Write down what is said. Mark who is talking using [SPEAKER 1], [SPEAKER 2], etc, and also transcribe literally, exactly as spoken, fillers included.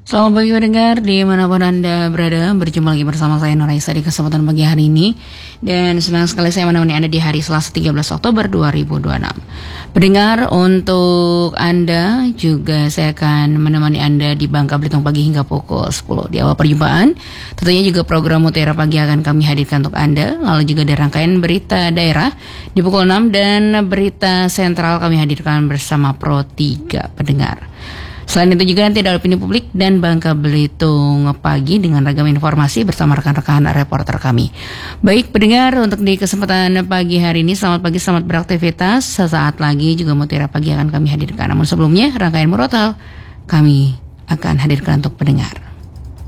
[SPEAKER 1] Selamat pagi pendengar dimanapun Anda berada. Berjumpa lagi bersama saya Nuraisa di kesempatan pagi hari ini. Dan senang sekali saya menemani Anda di hari Selasa tiga belas Oktober dua ribu dua puluh enam. Pendengar, untuk Anda juga saya akan menemani Anda di Bangka Belitung pagi hingga pukul sepuluh. Di awal perjumpaan tentunya juga program Mutiara Pagi akan kami hadirkan untuk Anda. Lalu juga ada rangkaian berita daerah di pukul enam dan berita sentral kami hadirkan bersama Pro tiga pendengar. Selain itu juga nanti ada opini publik dan Bangka Belitung pagi dengan ragam informasi bersama rekan-rekan reporter kami. Baik pendengar, untuk di kesempatan pagi hari ini selamat pagi, selamat beraktivitas. Sesaat lagi juga Mutiara Pagi akan kami hadirkan. Namun sebelumnya rangkaian murotal kami akan hadirkan untuk pendengar.